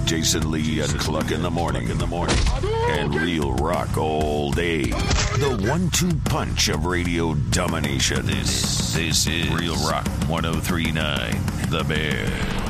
Jason Lee and Cluck in the morning. And real rock all day. The 1-2 punch of radio domination. This is Real Rock 103.9, The Bear.